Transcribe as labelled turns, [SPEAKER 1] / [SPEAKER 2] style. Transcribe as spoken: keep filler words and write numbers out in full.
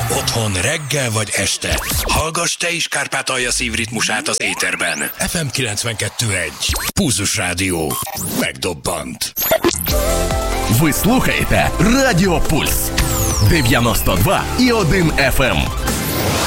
[SPEAKER 1] Otthon, reggel vagy este. Hallgass te is Kárpátalja szívritmusát az éterben. ef em kilencvenkettő egy. Pulzus Rádió. Megdobbant.
[SPEAKER 2] Ви слухаєте Радіо Пульс дев'яносто два і один еф ем.